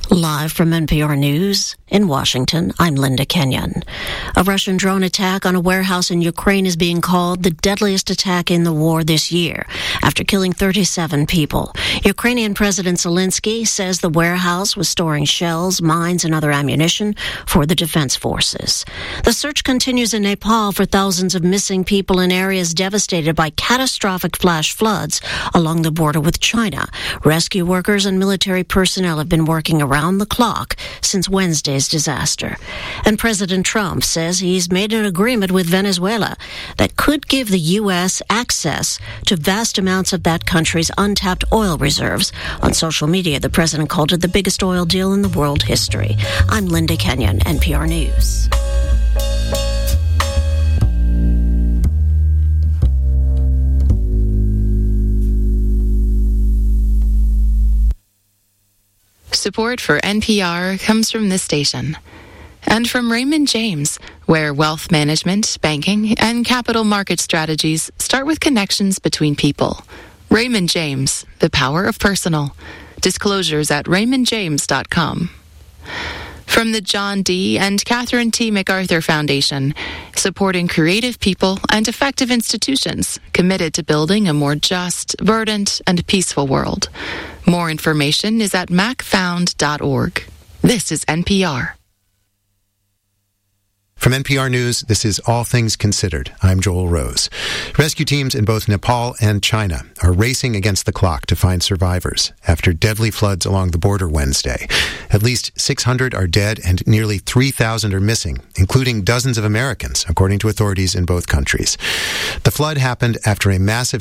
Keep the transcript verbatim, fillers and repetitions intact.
Live from N P R News in Washington, I'm Linda Kenyon. A Russian drone attack on a warehouse in Ukraine is being called the deadliest attack in the war this year, after killing thirty-seven people. Ukrainian President Zelensky says the warehouse was storing shells, mines, and other ammunition for the defense forces. The search continues in Nepal for thousands of missing people in areas devastated by catastrophic flash floods along the border with China. Rescue workers and military personnel have been working around the clock since Wednesday's disaster. And President Trump says he's made an agreement with Venezuela that could give the U S access to vast amounts of that country's untapped oil reserves. On social media, the president called it the biggest oil deal in the world history. I'm Linda Kenyon, N P R News. Support for N P R comes from this station and from Raymond James, where wealth management, banking, and capital market strategies start with connections between people. Raymond James, the power of personal. Disclosures at raymond james dot com. From the John D. and Catherine T. MacArthur Foundation, supporting creative people and effective institutions committed to building a more just, verdant, and peaceful world. More information is at mac found dot org. This is N P R. From N P R News, this is All Things Considered. I'm Joel Rose. Rescue teams in both Nepal and China are racing against the clock to find survivors after deadly floods along the border Wednesday. At least six hundred are dead and nearly three thousand are missing, including dozens of Americans, according to authorities in both countries. The flood happened after a massive